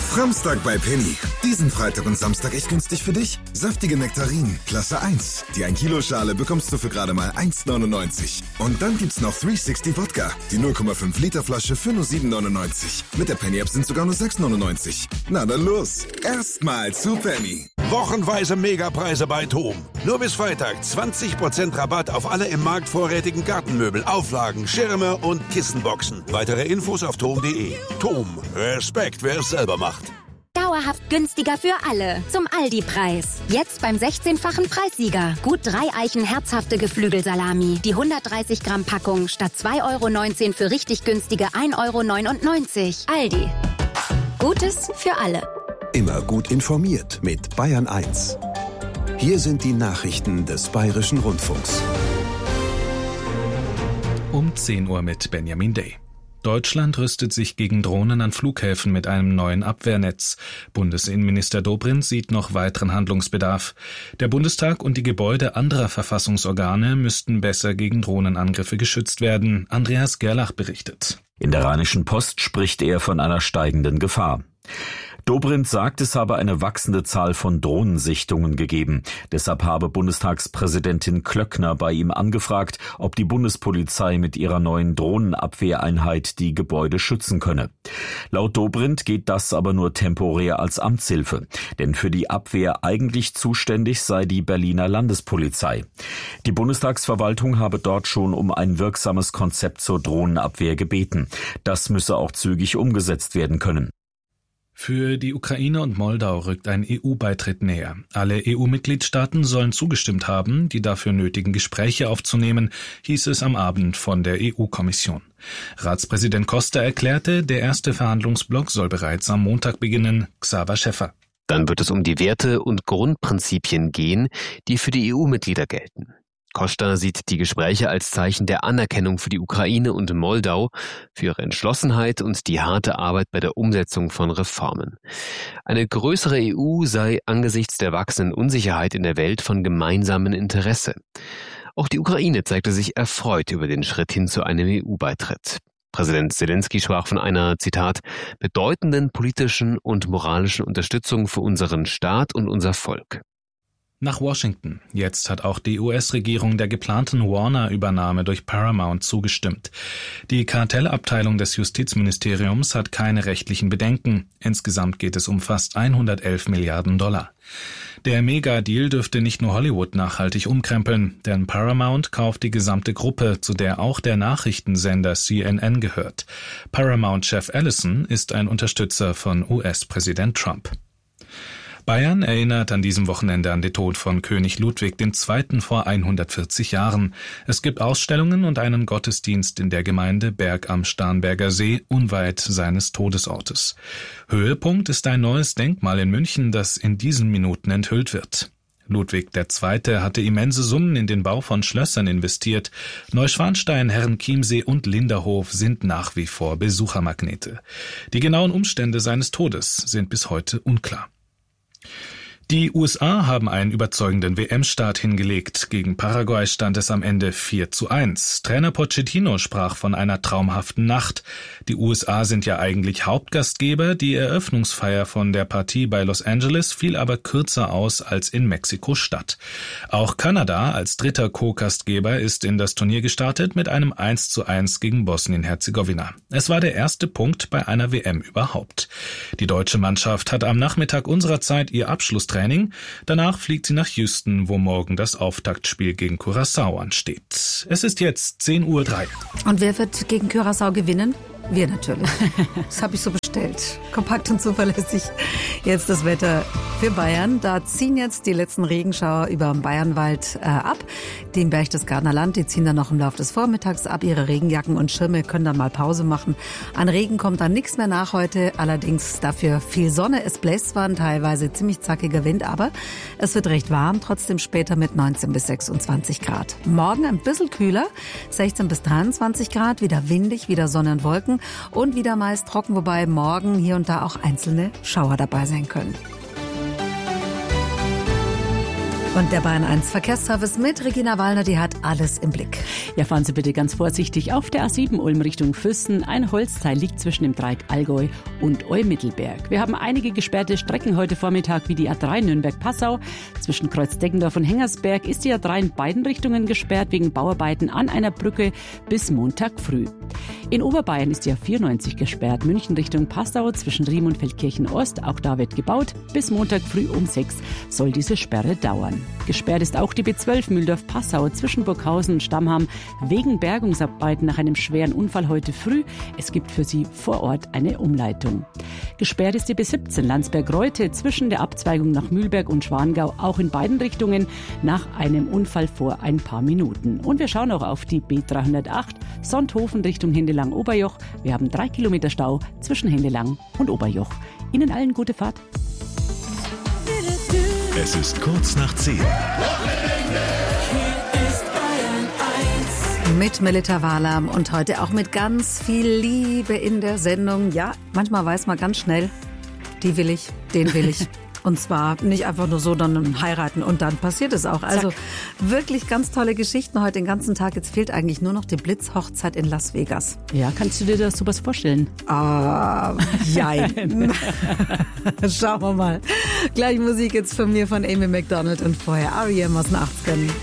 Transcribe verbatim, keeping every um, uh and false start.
Framstag bei Penny. Diesen Freitag und Samstag echt günstig für dich. Saftige Nektarinen, Klasse eins. Die ein Kilo Schale bekommst du für gerade mal eins neunundneunzig. Und dann gibt's noch dreihundertsechzig Wodka. Die null Komma fünf Liter Flasche für nur sieben neunundneunzig. Mit der Penny-App sind sogar nur sechs neunundneunzig. Na dann los. Erstmal zu Penny. Wochenweise Megapreise bei TOM. Nur bis Freitag zwanzig Prozent Rabatt auf alle im Markt vorrätigen Gartenmöbel, Auflagen, Schirme und Kissenboxen. Weitere Infos auf tom punkt de. TOM. Respekt, wer es selber macht. Dauerhaft günstiger für alle. Zum Aldi-Preis. Jetzt beim sechzehnfachen Preissieger. Gut drei Eichen herzhafte Geflügelsalami. Die hundertdreißig Gramm Packung statt zwei Euro neunzehn für richtig günstige ein Euro neunundneunzig. Aldi. Gutes für alle. Immer gut informiert mit Bayern eins. Hier sind die Nachrichten des Bayerischen Rundfunks. Um zehn Uhr mit Benjamin Day. Deutschland rüstet sich gegen Drohnen an Flughäfen mit einem neuen Abwehrnetz. Bundesinnenminister Dobrindt sieht noch weiteren Handlungsbedarf. Der Bundestag und die Gebäude anderer Verfassungsorgane müssten besser gegen Drohnenangriffe geschützt werden. Andreas Gerlach berichtet. In der Rheinischen Post spricht er von einer steigenden Gefahr. Dobrindt sagt, es habe eine wachsende Zahl von Drohnensichtungen gegeben. Deshalb habe Bundestagspräsidentin Klöckner bei ihm angefragt, ob die Bundespolizei mit ihrer neuen Drohnenabwehreinheit die Gebäude schützen könne. Laut Dobrindt geht das aber nur temporär als Amtshilfe, denn für die Abwehr eigentlich zuständig sei die Berliner Landespolizei. Die Bundestagsverwaltung habe dort schon um ein wirksames Konzept zur Drohnenabwehr gebeten. Das müsse auch zügig umgesetzt werden können. Für die Ukraine und Moldau rückt ein E U-Beitritt näher. Alle E U-Mitgliedstaaten sollen zugestimmt haben, die dafür nötigen Gespräche aufzunehmen, hieß es am Abend von der E U-Kommission. Ratspräsident Costa erklärte, der erste Verhandlungsblock soll bereits am Montag beginnen. Xaver Schäffer. Dann wird es um die Werte und Grundprinzipien gehen, die für die E U-Mitglieder gelten. Costa sieht die Gespräche als Zeichen der Anerkennung für die Ukraine und Moldau, für ihre Entschlossenheit und die harte Arbeit bei der Umsetzung von Reformen. Eine größere E U sei angesichts der wachsenden Unsicherheit in der Welt von gemeinsamem Interesse. Auch die Ukraine zeigte sich erfreut über den Schritt hin zu einem E U-Beitritt. Präsident Zelensky sprach von einer, Zitat, bedeutenden politischen und moralischen Unterstützung für unseren Staat und unser Volk. Nach Washington. Jetzt hat auch die U S-Regierung der geplanten Warner-Übernahme durch Paramount zugestimmt. Die Kartellabteilung des Justizministeriums hat keine rechtlichen Bedenken. Insgesamt geht es um fast hundertelf Milliarden Dollar. Der Mega-Deal dürfte nicht nur Hollywood nachhaltig umkrempeln, denn Paramount kauft die gesamte Gruppe, zu der auch der Nachrichtensender C N N gehört. Paramount-Chef Ellison ist ein Unterstützer von U S-Präsident Trump. Bayern erinnert an diesem Wochenende an den Tod von König Ludwig der Zweite. vor hundertvierzig Jahren. Es gibt Ausstellungen und einen Gottesdienst in der Gemeinde Berg am Starnberger See, unweit seines Todesortes. Höhepunkt ist ein neues Denkmal in München, das in diesen Minuten enthüllt wird. Ludwig der Zweite. hatte immense Summen in den Bau von Schlössern investiert. Neuschwanstein, Herrenchiemsee und Linderhof sind nach wie vor Besuchermagnete. Die genauen Umstände seines Todes sind bis heute unklar. Die U S A haben einen überzeugenden W M-Start hingelegt. Gegen Paraguay stand es am Ende vier zu eins. Trainer Pochettino sprach von einer traumhaften Nacht. Die U S A sind ja eigentlich Hauptgastgeber. Die Eröffnungsfeier von der Partie bei Los Angeles fiel aber kürzer aus als in Mexiko-Stadt. Auch Kanada als dritter Co-Gastgeber ist in das Turnier gestartet mit einem eins zu eins gegen Bosnien-Herzegowina. Es war der erste Punkt bei einer W M überhaupt. Die deutsche Mannschaft hat am Nachmittag unserer Zeit ihr Abschlusstraining. Danach fliegt sie nach Houston, wo morgen das Auftaktspiel gegen Curaçao ansteht. Es ist jetzt zehn Uhr drei. Und wer wird gegen Curaçao gewinnen? Wir natürlich. Das habe ich so bestellt. Kompakt und zuverlässig. Jetzt das Wetter für Bayern. Da ziehen jetzt die letzten Regenschauer über den Bayernwald äh, ab. Den Berchtesgadener Land, die ziehen dann noch im Laufe des Vormittags ab. Ihre Regenjacken und Schirme können dann mal Pause machen. An Regen kommt dann nichts mehr nach heute. Allerdings dafür viel Sonne. Es bläst zwar ein teilweise ziemlich zackiger Wind, aber es wird recht warm. Trotzdem später mit neunzehn bis sechsundzwanzig Grad. Morgen ein bisschen kühler. sechzehn bis dreiundzwanzig Grad. Wieder windig, wieder Sonne und Wolken. Und wieder meist trocken, wobei morgen hier und da auch einzelne Schauer dabei sein können. Und der Bayern eins Verkehrsservice mit Regina Wallner, die hat alles im Blick. Ja, fahren Sie bitte ganz vorsichtig auf der A sieben Ulm Richtung Füssen. Ein Holzteil liegt zwischen dem Dreieck Allgäu und Eumittelberg. Wir haben einige gesperrte Strecken heute Vormittag, wie die A drei Nürnberg-Passau. Zwischen Kreuz-Deggendorf und Hengersberg ist die A drei in beiden Richtungen gesperrt wegen Bauarbeiten an einer Brücke bis Montag früh. In Oberbayern ist die A vierundneunzig gesperrt, München Richtung Passau zwischen Riem und Feldkirchen-Ost. Auch da wird gebaut. Bis Montag früh um sechs soll diese Sperre dauern. Gesperrt ist auch die B zwölf Mühldorf-Passau zwischen Burghausen und Stammham wegen Bergungsarbeiten nach einem schweren Unfall heute früh. Es gibt für Sie vor Ort eine Umleitung. Gesperrt ist die B siebzehn Landsberg-Reute zwischen der Abzweigung nach Mühlberg und Schwangau, auch in beiden Richtungen nach einem Unfall vor ein paar Minuten. Und wir schauen auch auf die B dreihundertacht Sonthofen Richtung Hindelang-Oberjoch. Wir haben drei Kilometer Stau zwischen Hindelang und Oberjoch. Ihnen allen gute Fahrt. Es ist kurz nach zehn. Mit Melita Wahlam und heute auch mit ganz viel Liebe in der Sendung. Ja, manchmal weiß man ganz schnell, die will ich, den will ich. Und zwar nicht einfach nur so, dann heiraten und dann passiert es auch. Also Zack. Wirklich ganz tolle Geschichten heute den ganzen Tag. Jetzt fehlt eigentlich nur noch die Blitzhochzeit in Las Vegas. Ja, kannst du dir das sowas vorstellen? Ah, jein. Schauen wir mal. Gleich Musik jetzt von mir, von Amy Macdonald und vorher R E M aus den achtzigern.